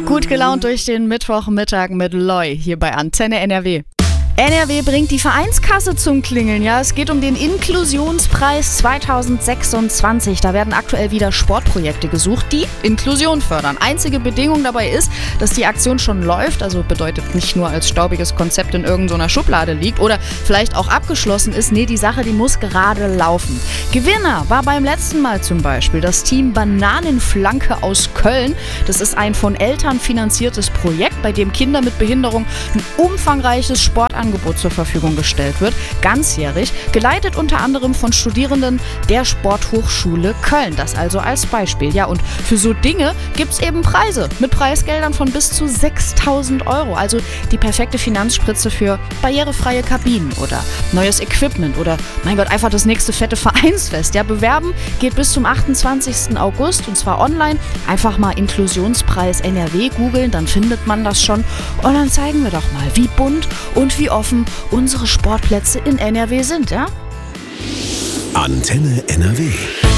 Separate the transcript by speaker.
Speaker 1: Gut gelaunt durch den Mittwochmittag mit Loi hier bei Antenne NRW. NRW bringt die Vereinskasse zum Klingeln. Ja, es geht um den Inklusionspreis 2026. Da werden aktuell wieder Sportprojekte gesucht, die Inklusion fördern. Einzige Bedingung dabei ist, dass die Aktion schon läuft. Also bedeutet nicht nur als staubiges Konzept in irgendeiner Schublade liegt oder vielleicht auch abgeschlossen ist. Nee, die Sache, die muss gerade laufen. Gewinner war beim letzten Mal zum Beispiel das Team Bananenflanke aus Köln. Das ist ein von Eltern finanziertes Projekt, bei dem Kinder mit Behinderung ein umfangreiches Sportangebot zur Verfügung gestellt wird, ganzjährig, geleitet unter anderem von Studierenden der Sporthochschule Köln. Das also als Beispiel. Ja, und für so Dinge gibt es eben Preise mit Preisgeldern von bis zu 6.000 €. Also die perfekte Finanzspritze für barrierefreie Kabinen oder neues Equipment oder, mein Gott, einfach das nächste fette Vereinsfest. Ja, bewerben geht bis zum 28. August und zwar online. Einfach mal Inklusionspreis NRW googeln, dann findet man das schon. Und dann zeigen wir doch mal, wie bunt und wie offen unsere Sportplätze in NRW sind, ja?
Speaker 2: Antenne NRW.